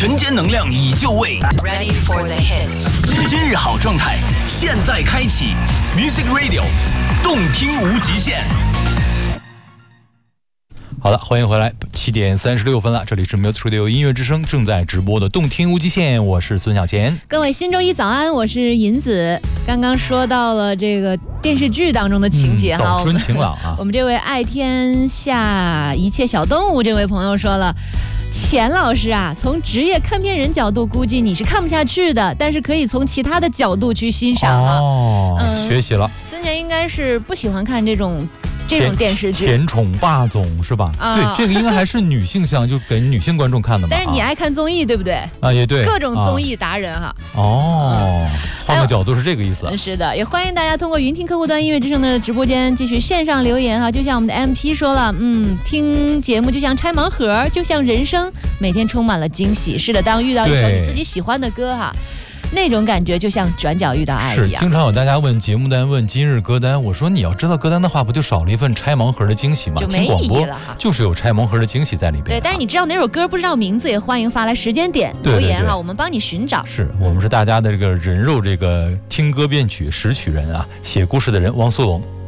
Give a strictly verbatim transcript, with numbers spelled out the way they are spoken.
晨间能量已就位 ，Ready for the hits。 今日好状态，现在开启 Music Radio， 动听无极限。 好的，欢迎回来，七点三十六分了，这里是 Music Radio 音乐之声正在直播的动听无极限，我是孙小钱。 各位新周一早安，我是银子。刚刚说到了这个电视剧当中的情节哈、 嗯，早春晴朗啊。 我们这位爱天下一切小动物这位朋友说了，钱老师啊，从职业看片人角度估计你是看不下去的，但是可以从其他的角度去欣赏啊。 哦，嗯、学习了。 孙姐应该是不喜欢看这种。这种电视剧甜宠霸总是吧、啊、对，这个应该还是女性向，就给女性观众看的嘛。 但是你爱看综艺对不对啊？也对， 各种综艺达人哈、啊、 哦、嗯、换个角度是这个意思。 是的，也欢迎大家通过云听客户端音乐之声的直播间继续线上留言哈。就像我们的 M P 说了，嗯，听节目就像拆盲盒，就像人生每天充满了惊喜。是的，当遇到一首你自己喜欢的歌哈，那种感觉就像转角遇到爱一样。 是，经常有大家问节目单，问今日歌单，我说你要知道歌单的话，不就少了一份拆盲盒的惊喜吗？ 就没意义了哈。 就是有拆盲盒的惊喜在里边。 对，但是你知道哪首歌不知道名字，也欢迎发来时间点留言哈，对对对，我们帮你寻找。 是我们是大家的这个人肉这个听歌辨曲识曲人啊，写故事的人汪苏泷。